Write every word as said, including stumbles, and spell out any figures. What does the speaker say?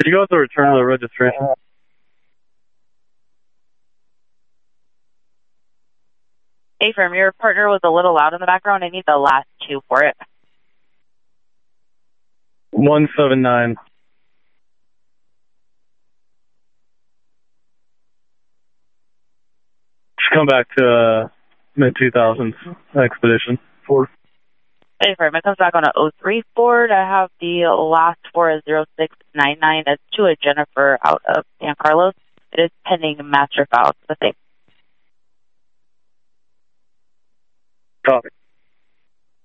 you go with the return of the registration? Hey, firm, your partner was a little loud in the background. I need the last two for it. one seven nine. Should come back to uh, mid two thousands expedition. Four. Hey, firm, it comes back on a oh three Ford. I have the last four as zero six nine nine. That's to a Jennifer out of San Carlos. It is pending master file. The same. Copy.